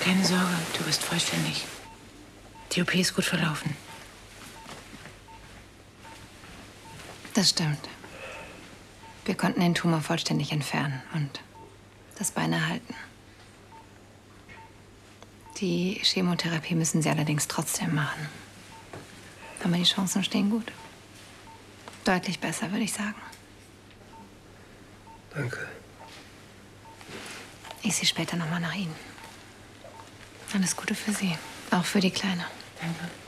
Keine Sorge, du bist vollständig. Die OP ist gut verlaufen. Das stimmt. Wir konnten den Tumor vollständig entfernen und das Bein erhalten. Die Chemotherapie müssen Sie allerdings trotzdem machen. Aber die Chancen stehen gut. Deutlich besser, würde ich sagen. Danke. Ich sehe später noch mal nach Ihnen. Alles Gute für Sie. Auch für die Kleine. Danke.